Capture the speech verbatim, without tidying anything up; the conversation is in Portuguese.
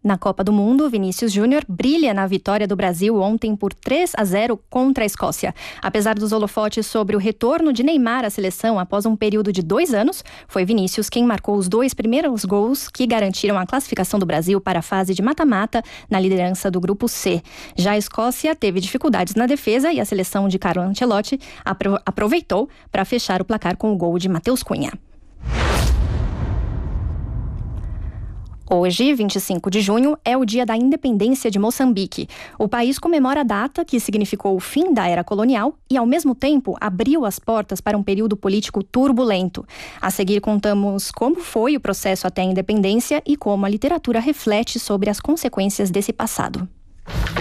Na Copa do Mundo, Vinícius Júnior brilha na vitória do Brasil ontem por três a zero contra a Escócia. Apesar dos holofotes sobre o retorno de Neymar à seleção após um período de dois anos, foi Vinícius quem marcou os dois primeiros gols que garantiram a classificação do Brasil para a fase de mata-mata na liderança do Grupo C. Já a Escócia teve dificuldades na defesa e a seleção de Carlo Ancelotti apro- aproveitou para fechar o placar com o gol de Matheus Cunha. Hoje, vinte e cinco de junho, é o dia da independência de Moçambique. O país comemora a data que significou o fim da era colonial e, ao mesmo tempo, abriu as portas para um período político turbulento. A seguir, contamos como foi o processo até a independência e como a literatura reflete sobre as consequências desse passado.